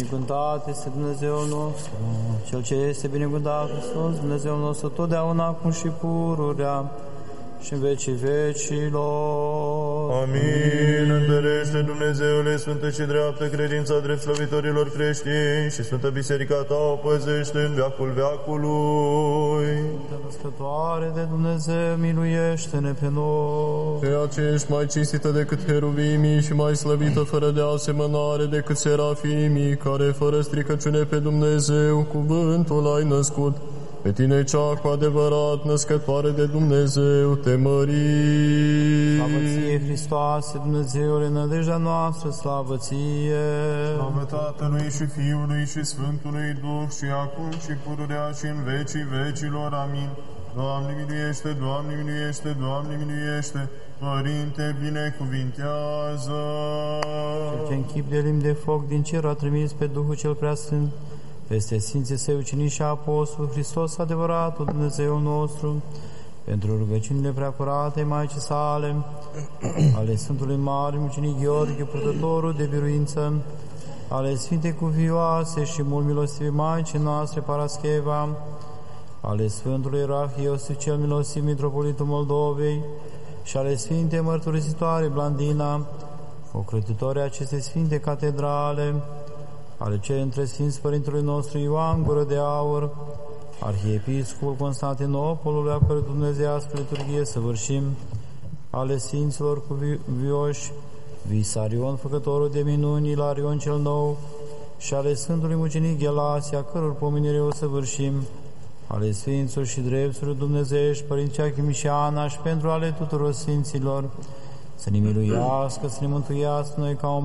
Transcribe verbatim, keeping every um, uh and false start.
Binecuvântat este Dumnezeul nostru, Cel ce este binecuvântat Hristos, Dumnezeul nostru, totdeauna, acum și pururea, și în vecii vecilor. Amin. Întărește, Dumnezeule, sfântă și dreaptă credința drept slăvitorilor creștini și Sfântă Biserica ta o păzește în veacul veacului. Sfântă Născătoare de Dumnezeu, miluiește-ne pe noi. Ceea ce ești mai cinstită decât heruvimii și mai slăvită fără de asemănare decât serafimii, care fără stricăciune pe Dumnezeu cuvântul ai născut. Pe tine cea cu adevărat născătoare de Dumnezeu te mărim. Slavă ție, Hristoase, Dumnezeule, nădejdea noastră, slavă ție. Slavă Tatălui și Fiului și Sfântului Duh și acum și pururea și în vecii vecilor. Amin. Doamne miluiește, Doamne miluiește, Doamne miluiește, Părinte binecuvintează. Cel ce în chip de limbi de foc din cer a trimis pe Duhul cel Preasfânt peste Sfinții Săi ucenici și Apostol, Hristos adevăratul Dumnezeul nostru, pentru rugăciunile preacurate Maicii sale, ale Sfântului Mare Mucenic Gheorghe, purtătorul de biruință, ale Sfintei Cuvioase și mult milostive Maicii noastre Parascheva, ale Sfântului Ierarh Iosif cel milostiv, Mitropolitul Moldovei, și ale Sfintei Mărturisitoare Blandina, ocrotitorii acestei Sfinte Catedrale, ale celui între Sfinți Părintelui nostru Ioan Gură de Aur, Arhiepiscopul Constantinopolului, a cărui dumnezeiască liturghie săvârșim, ale Sfinților Cuvioși, Visarion, făcătorul de minuni, Ilarion cel Nou, și ale Sfântului Mucenic Ghelasie, a căror pomenire o săvârșim, ale Sfinților și Drepturilor Dumnezeiești, Părinții Achim și Ana, și pentru ale tuturor Sfinților, să ne miluiască, să ne mântuiască noi ca